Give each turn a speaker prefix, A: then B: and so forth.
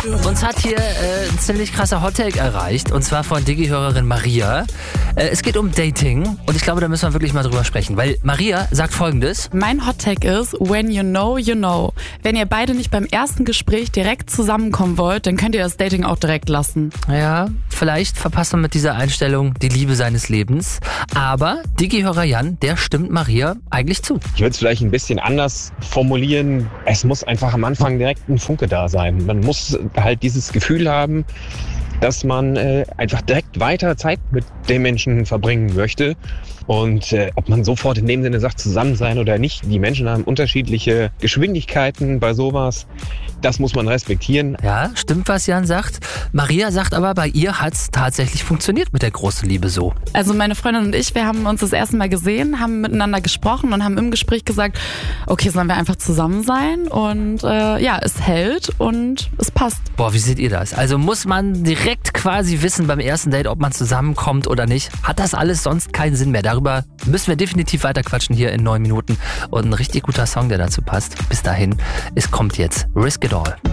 A: Uns hat hier ein ziemlich krasser Hottake erreicht, und zwar von Digi-Hörerin Maria. Es geht um Dating, und ich glaube, da müssen wir wirklich mal drüber sprechen, weil Maria sagt Folgendes.
B: Mein Hottake ist, when you know, you know. Wenn ihr beide nicht beim ersten Gespräch direkt zusammenkommen wollt, dann könnt ihr das Dating auch direkt lassen.
A: Ja, vielleicht verpasst man mit dieser Einstellung die Liebe seines Lebens, aber Digi-Hörer Jan, der stimmt Maria eigentlich zu.
C: Ich würde es vielleicht ein bisschen anders formulieren. Es muss einfach am Anfang direkt ein Funke da sein. Man muss halt dieses Gefühl haben, dass man einfach direkt weiter Zeit mit dem Menschen verbringen möchte. Und ob man sofort in dem Sinne sagt, zusammen sein oder nicht, die Menschen haben unterschiedliche Geschwindigkeiten bei sowas. Das muss man respektieren.
A: Ja, stimmt, was Jan sagt. Maria sagt aber, bei ihr hat es tatsächlich funktioniert mit der großen Liebe so.
B: Also meine Freundin und ich, wir haben uns das erste Mal gesehen, haben miteinander gesprochen und haben im Gespräch gesagt, okay, sollen wir einfach zusammen sein? Und ja, es hält und es passt.
A: Boah, wie seht ihr das? Also muss man direkt quasi wissen beim ersten Date, ob man zusammenkommt oder nicht? Hat das alles sonst keinen Sinn mehr? Darüber müssen wir definitiv weiter quatschen hier in 9 Minuten. Und ein richtig guter Song, der dazu passt. Bis dahin, es kommt jetzt Risk It All.